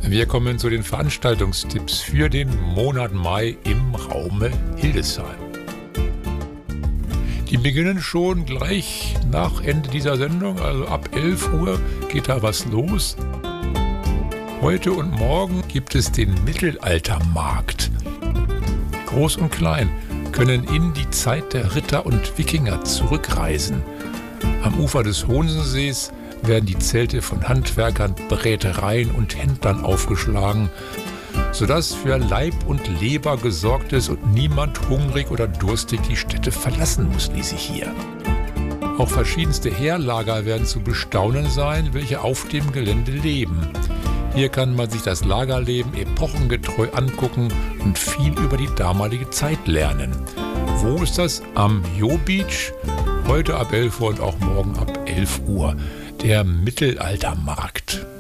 Wir kommen zu den Veranstaltungstipps für den Monat Mai im Raume Hildesheim. Die beginnen schon gleich nach Ende dieser Sendung, also ab 11 Uhr geht da was los. Heute und morgen gibt es den Mittelaltermarkt. Groß und klein können in die Zeit der Ritter und Wikinger zurückreisen. Am Ufer des Hohensees werden die Zelte von Handwerkern, Brätereien und Händlern aufgeschlagen, sodass für Leib und Leber gesorgt ist und niemand hungrig oder durstig die Städte verlassen muss, ließ ich hier. Auch verschiedenste Heerlager werden zu bestaunen sein, welche auf dem Gelände leben. Hier kann man sich das Lagerleben epochengetreu angucken und viel über die damalige Zeit lernen. Wo ist das? Am Jo Beach, heute ab 11 Uhr und auch morgen ab 11 Uhr. Der Mittelaltermarkt.